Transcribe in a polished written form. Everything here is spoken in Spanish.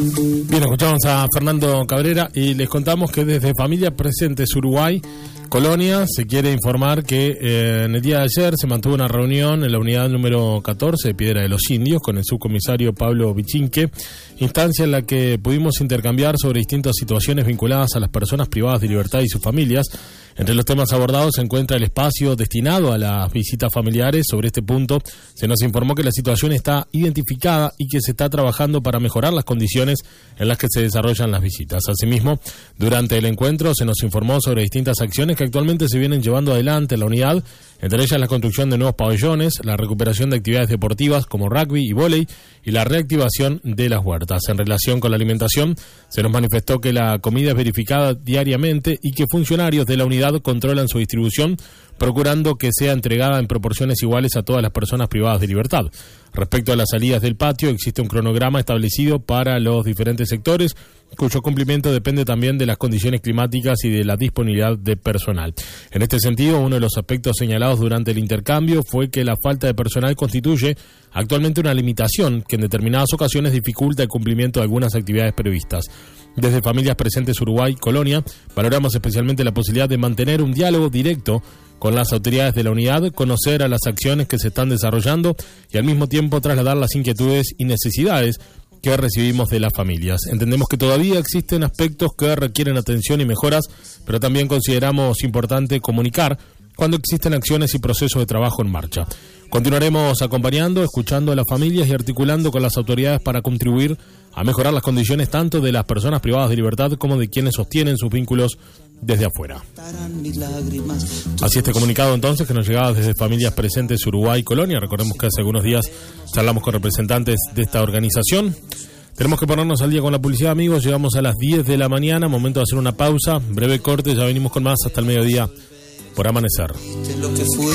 Bien, escuchamos a Fernando Cabrera y les contamos que desde Familias Presentes Uruguay, Colonia, se quiere informar que en el día de ayer se mantuvo una reunión en la unidad número 14 de Piedra de los Indios con el subcomisario Pablo Vichinque, instancia en la que pudimos intercambiar sobre distintas situaciones vinculadas a las personas privadas de libertad y sus familias. Entre los temas abordados se encuentra el espacio destinado a las visitas familiares. Sobre este punto se nos informó que la situación está identificada y que se está trabajando para mejorar las condiciones en las que se desarrollan las visitas. Asimismo, durante el encuentro se nos informó sobre distintas acciones que actualmente se vienen llevando adelante en la unidad, entre ellas la construcción de nuevos pabellones, la recuperación de actividades deportivas como rugby y vóley y la reactivación de las huertas. En relación con la alimentación, se nos manifestó que la comida es verificada diariamente y que funcionarios de la unidad controlan su distribución, procurando que sea entregada en proporciones iguales a todas las personas privadas de libertad. Respecto a las salidas del patio, existe un cronograma establecido para los diferentes sectores, cuyo cumplimiento depende también de las condiciones climáticas y de la disponibilidad de personal. En este sentido, uno de los aspectos señalados durante el intercambio fue que la falta de personal constituye actualmente una limitación que en determinadas ocasiones dificulta el cumplimiento de algunas actividades previstas. Desde Familias Presentes Uruguay, Colonia, valoramos especialmente la posibilidad de mantener un diálogo directo con las autoridades de la unidad, conocer a las acciones que se están desarrollando y al mismo tiempo trasladar las inquietudes y necesidades que recibimos de las familias. Entendemos que todavía existen aspectos que requieren atención y mejoras, pero también consideramos importante comunicar cuando existen acciones y procesos de trabajo en marcha. Continuaremos acompañando, escuchando a las familias y articulando con las autoridades para contribuir a mejorar las condiciones tanto de las personas privadas de libertad como de quienes sostienen sus vínculos desde afuera. Así este comunicado entonces que nos llegaba desde Familias Presentes Uruguay Colonia. Recordemos que hace algunos días charlamos con representantes de esta organización. Tenemos que ponernos al día con la publicidad, amigos. Llegamos a las 10 de la mañana, momento de hacer una pausa, breve corte, ya venimos con más hasta el mediodía por Amanecer.